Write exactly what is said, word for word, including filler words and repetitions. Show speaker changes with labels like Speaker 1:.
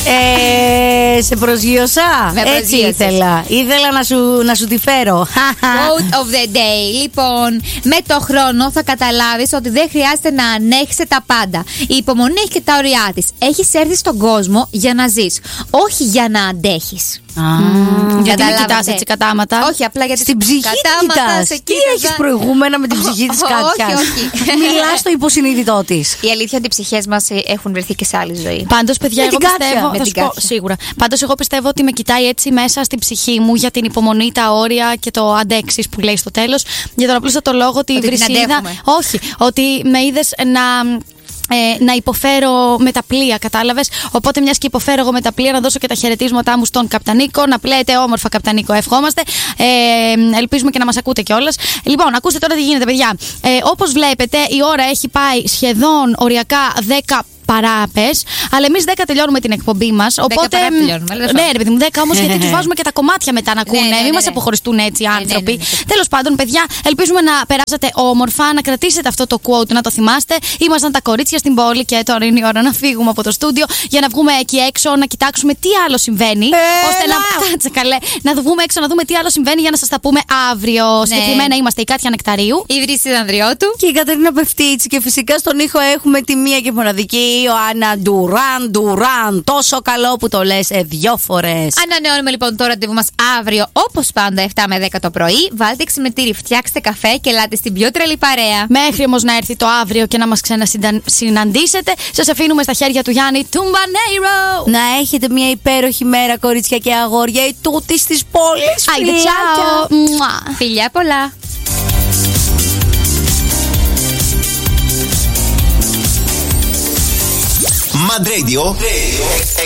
Speaker 1: Ε, σε προσγείωσα.
Speaker 2: Με
Speaker 1: Έτσι ήθελα. Ήθελα να σου, να σου τη φέρω.
Speaker 2: Quote of the day. Λοιπόν, με το χρόνο θα καταλάβεις ότι δεν χρειάζεται να ανέχεσαι τα πάντα. Η υπομονή έχει και τα ωριά της. Έχεις έρθει στον κόσμο για να ζεις, όχι για να αντέχεις.
Speaker 3: Mm. Γιατί με κοιτάς έτσι κατάματα?
Speaker 2: Όχι, απλά γιατί
Speaker 1: στην ψυχή κοιτάς. Τι έχεις προηγούμενα με την ψυχή της Κάτιας?
Speaker 2: Όχι, όχι.
Speaker 1: Μιλάς στο υποσυνείδητό της.
Speaker 2: Η αλήθεια είναι ότι οι ψυχές μας έχουν βρεθεί και σε άλλη ζωή.
Speaker 3: Πάντως, παιδιά,
Speaker 1: με
Speaker 3: εγώ
Speaker 1: την
Speaker 3: πιστεύω.
Speaker 1: Κάτια.
Speaker 3: Θα σου πω, σίγουρα. Πάντως, εγώ πιστεύω ότι με κοιτάει έτσι μέσα στην ψυχή μου για την υπομονή, τα όρια και το αντέξεις που λέει στο τέλος. Για τον απλούστατο λόγο ότι η Βρυσίδα. Όχι, ότι με είδες να. Ε, να υποφέρω με τα πλοία, κατάλαβες. Οπότε, μιας και υποφέρω εγώ με τα πλοία, να δώσω και τα χαιρετίσματά μου στον Καπτανίκο. Να πλέετε όμορφα, Καπτανίκο, ευχόμαστε. Ε, ελπίζουμε και να μας ακούτε κιόλας. Λοιπόν, ακούστε τώρα τι γίνεται, παιδιά. Ε, όπως βλέπετε, η ώρα έχει πάει σχεδόν οριακά δέκα παράπες, αλλά εμείς δέκα τελειώνουμε την εκπομπή μας. Οπότε. Ναι, ρε παιδί μου, δέκα όμως, γιατί τους βάζουμε και τα κομμάτια μετά να ακούνε.
Speaker 2: Ναι, ναι, ναι,
Speaker 3: Μην μας
Speaker 2: ναι.
Speaker 3: αποχωριστούν έτσι οι άνθρωποι.
Speaker 2: Ναι, ναι, ναι, ναι.
Speaker 3: Τέλος πάντων, παιδιά, ελπίζουμε να περάσατε όμορφα, να κρατήσετε αυτό το quote, να το θυμάστε. Ήμασταν τα κορίτσια στην πόλη και τώρα είναι η ώρα να φύγουμε από το στούντιο για να βγούμε εκεί έξω, να κοιτάξουμε τι άλλο συμβαίνει.
Speaker 1: Έλα.
Speaker 3: Ώστε να. Κάτσε καλέ. Να βγούμε έξω να δούμε τι άλλο συμβαίνει για να σας τα πούμε αύριο.
Speaker 2: Ναι.
Speaker 3: Συγκεκριμένα είμαστε η Κάτια Νεκταρίου,
Speaker 2: Η Βρύσσιδα Ανδριώτου
Speaker 1: Και η Κατερίνα Πεφτίτσι. Και φυσικά στον ήχο έχουμε τη μία και μοναδική Ιωάννα Ντουράν. Ντουράν. Τόσο καλό που το λες ε, δυο φορές.
Speaker 2: Ανανεώνουμε λοιπόν το ραντεβού μας αύριο, όπως πάντα, επτά με δέκα το πρωί. Βάλτε ξημετήρι, φτιάξτε καφέ και ελάτε στην πιο τρελή παρέα.
Speaker 3: μέχρι όμως να έρθει το αύριο και να μας ξανασυναντήσετε. Σας αφήνουμε στα χέρια του Γιάννη Τουμπανέιρο.
Speaker 1: Να έχετε μια υπέροχη μέρα, κορίτσια και αγόρια, η τούτης της πόλης.
Speaker 3: Άιντε, τσάο. Μουα.
Speaker 2: Φιλιά πολλά.
Speaker 4: Mad Radio